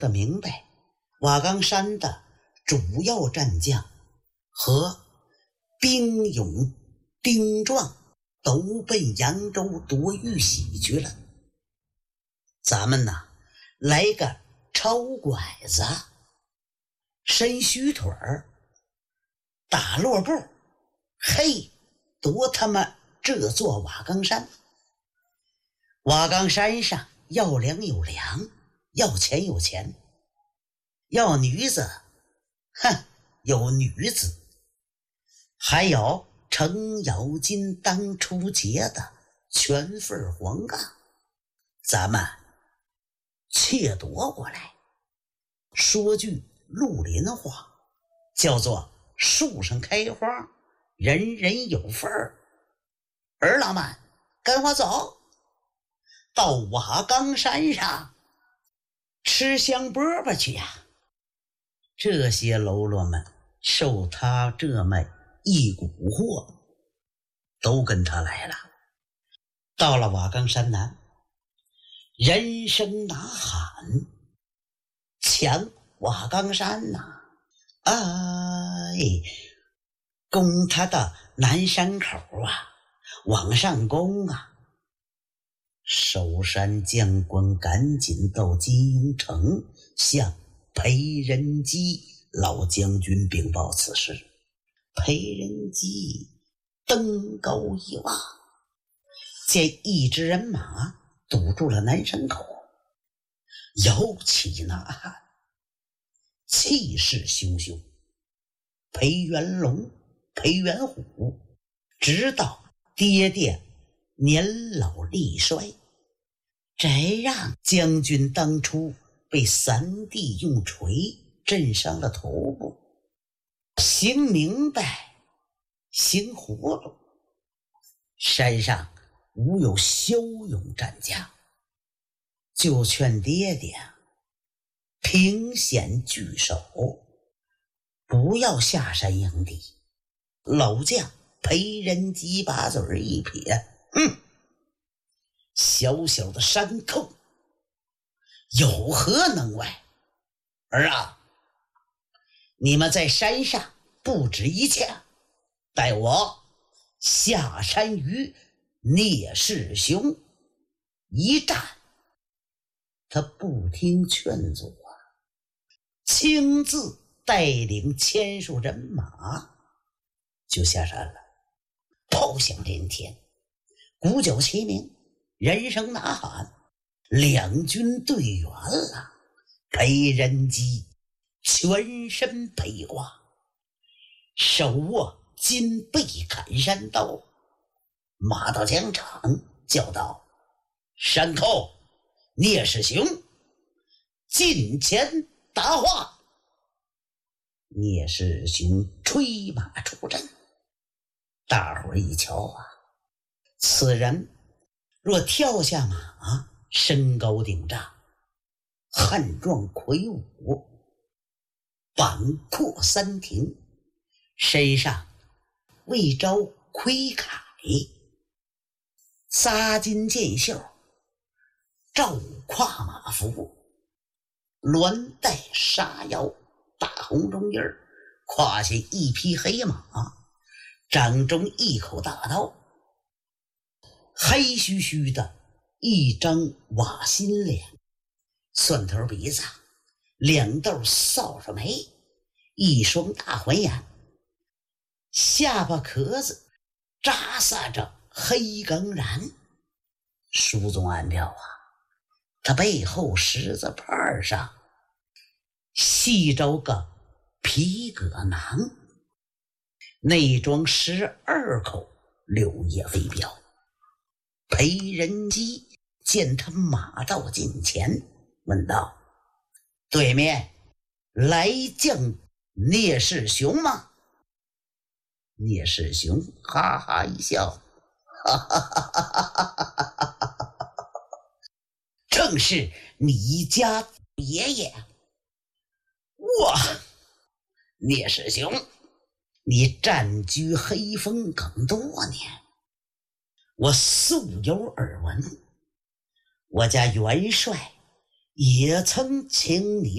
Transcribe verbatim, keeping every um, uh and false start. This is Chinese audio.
得明白，瓦岗山的主要战将和兵勇丁壮都奔扬州夺玉玺去了。咱们呢，来个抄拐子，伸虚腿儿，打落步，嘿，夺他妈这座瓦岗山。瓦岗山上要粮有粮，要钱有钱，要女子，哼，有女子，还有程咬金当初结的全份黄杠，咱们窃夺过来。说句绿林话，叫做树上开花，人人有份儿。儿郎们，跟我走，到瓦岗山上吃香饽饽去呀！这些喽啰们受他这么一蛊惑，都跟他来了。到了瓦岗山南，人声呐喊，抢瓦岗山呐、啊！哎，攻他的南山口啊，往上攻啊！守山将官赶紧到金营城向裴仁基老将军禀报此事。裴仁基登高一望，见一支人马堵住了南山口，摇旗呐喊，气势汹汹。裴元龙、裴元虎知道爹爹年老力衰，翟让将军当初被三弟用锤震伤了头部，行明白行糊涂，山上无有骁勇战将，就劝爹爹凭险据守，不要下山迎敌。老将裴仁基把嘴一撇，嗯，小小的山寇有何能外？儿啊，你们在山上布置一切，待我下山与聂世雄一战。他不听劝阻啊，亲自带领千数人马就下山了。炮响连天，鼓角齐鸣，人声呐喊，两军队员了。裴仁基全身披挂，手握金背砍山刀，马到疆场叫道：山寇聂世雄近前答话。聂世雄吹马出阵，大伙儿一瞧啊，此人若跳下马，身高顶丈，汉壮魁梧，板阔三庭，身上未招盔铠，扎金箭袖，罩胯马服，鸾带纱腰，大红中印儿，胯下一匹黑马，掌中一口大刀，黑须须的一张瓦心脸，蒜头鼻子，两豆扫帚眉，一双大环眼，下巴壳子扎撒着黑钢髯。书中暗表啊，他背后十字牌上系着个皮革囊，内装十二口柳叶飞镖。裴仁基见他马到近前，问道：对面来将聂世雄吗？聂世雄哈哈一笑，哈哈哈哈哈哈，正是你家爷爷。哇，聂世雄，你占据黑风岗多年，我素有耳闻，我家元帅也曾请你